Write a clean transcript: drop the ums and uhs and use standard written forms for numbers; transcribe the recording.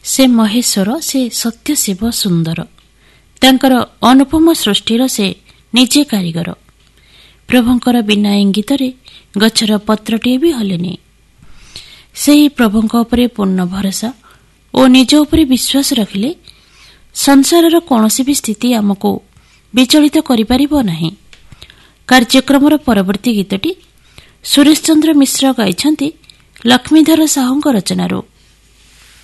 ସେ ମହେଶ୍ୱର, ସେ ସତ୍ୟ ଶିବ ସୁନ୍ଦର। ତାଙ୍କର ଅନୁପମ ସୃଷ୍ଟିର ସେ ନିଜେ କାରିଗର। ପ୍ରଭୁଙ୍କର ବିନା ଇଙ୍ଗିତରେ ଗଛର ପତ୍ରଟିଏ ବି ହଲେନି। ସେହି ପ୍ରଭୁଙ୍କ ଉପରେ ପୂର୍ଣ୍ଣ ଭରସା ଓ ନିଜ ଉପରେ ବିଶ୍ୱାସ ରଖିଲେ ସଂସାରର କୌଣସି ବି ସ୍ଥିତି ଆମକୁ ବିଚଳିତ କରିପାରିବ ନାହିଁ। କାର୍ଯ୍ୟକ୍ରମର ପରବର୍ତ୍ତୀ ଗୀତଟି ସୁରେଶ ଚନ୍ଦ୍ର ମିଶ୍ର ଗାଇଛନ୍ତି ଲକ୍ଷ୍ମୀଧର ସାହୁଙ୍କ ରଚନାରୁ।